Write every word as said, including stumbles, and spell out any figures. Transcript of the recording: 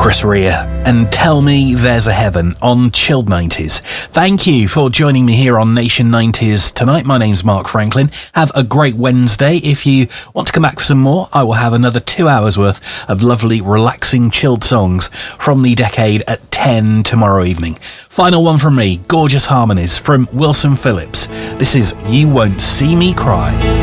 Chris Rea and Tell Me There's a Heaven on Chilled nineties. Thank you for joining me here on Nation nineties tonight. My name's Mark Franklin. Have a great Wednesday. If you want to come back for some more, I will have another two hours worth of lovely, relaxing, chilled songs from the decade at ten tomorrow evening. Final one from me, Gorgeous Harmonies from Wilson Phillips. This is You Won't See Me Cry.